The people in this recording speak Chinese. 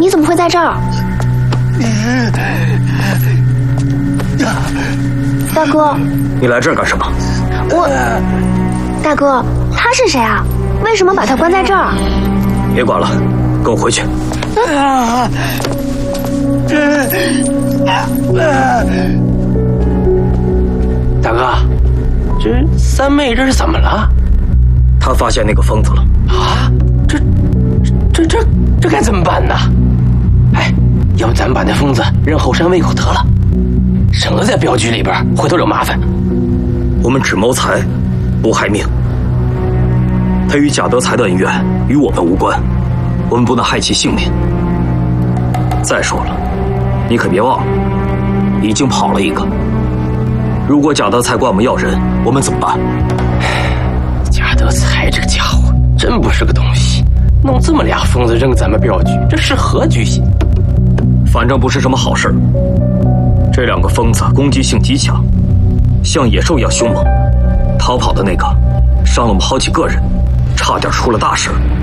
你怎么会在这儿？大哥， 你来这儿干什么？ 大哥，他是谁啊？为什么把他关在这儿？ 别管了，跟我回去。 大哥，这三妹这是怎么了？ 他发现那个疯子了。 啊，这该怎么办呢？哎，要不咱们把那疯子扔后山喂口得了，省得在镖局里边回头惹麻烦。 我们只谋财，不害命。他与贾德才的恩怨与我们无关，我们不能害其性命。再说了，你可别忘了，已经跑了一个。如果贾德才管我们要人，我们怎么办？ 贾德才这个家伙真不是个东西，弄这么俩疯子扔咱们镖局，这是何居心？ 反正不是什么好事。这两个疯子攻击性极强，像野兽一样凶猛，逃跑的那个伤了我们好几个人，差点出了大事。